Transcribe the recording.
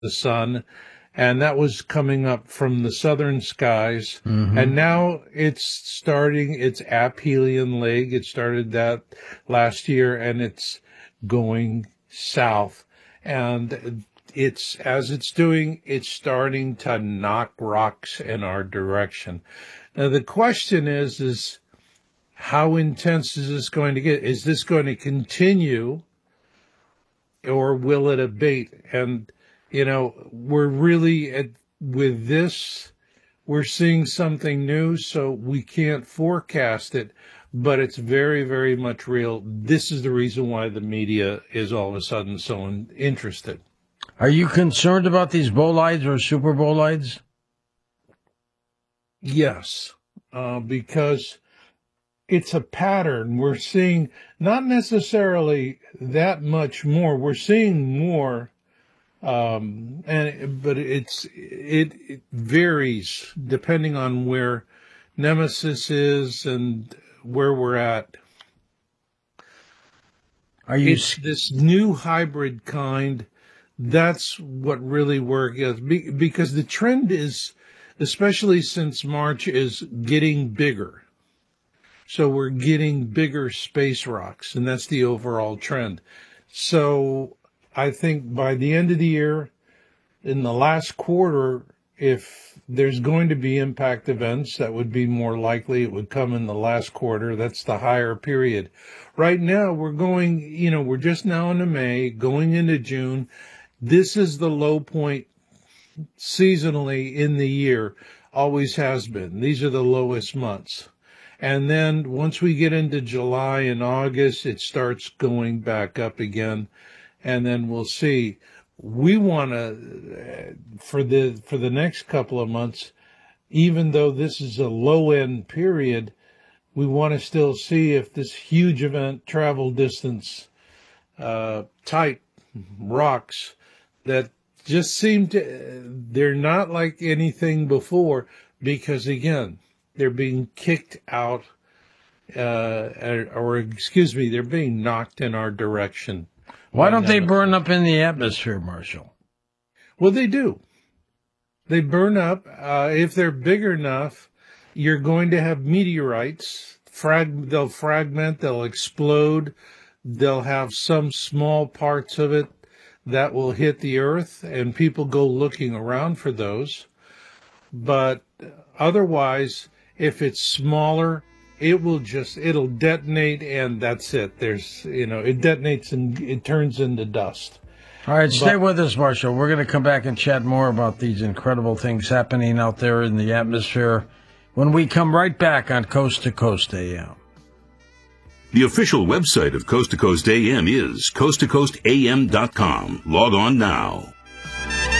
the sun, and that was coming up from the southern skies. Mm-hmm. And now it's starting its aphelion leg. It started that last year, and it's going south. And it's starting to knock rocks in our direction. Now, the question is how intense is this going to get? Is this going to continue, or will it abate? And we're really with this, we're seeing something new, so we can't forecast it, but it's very, very much real. This is the reason why the media is all of a sudden so interested. Are you concerned about these bolides or super bolides? Yes, because it's a pattern. We're seeing not necessarily that much more. We're seeing more. But it varies depending on where Nemesis is and where we're at. It's this new hybrid kind? That's what really works, because the trend is, especially since March, is getting bigger. So we're getting bigger space rocks, and that's the overall trend. So I think by the end of the year, in the last quarter, if there's going to be impact events, that would be more likely it would come in the last quarter. That's the higher period. Right now, we're just now into May, going into June. This is the low point seasonally in the year, always has been. These are the lowest months. And then once we get into July and August, it starts going back up again. And then we'll see. We want to, for the next couple of months, even though this is a low-end period, we want to still see if this huge event, travel distance, type rocks that just seem they're not like anything before, because, again, they're being kicked out, they're being knocked in our direction. Why don't they burn up in the atmosphere, Marshall? Well, they do. They burn up. If they're big enough, you're going to have meteorites. They'll fragment, they'll explode. They'll have some small parts of it that will hit the earth, and people go looking around for those. But otherwise, if it's smaller, it'll detonate, and that's it. It detonates and it turns into dust. All right, stay with us, Marshall. We're going to come back and chat more about these incredible things happening out there in the atmosphere when we come right back on Coast to Coast AM. The official website of Coast to Coast AM is coasttocoastam.com. Log on now.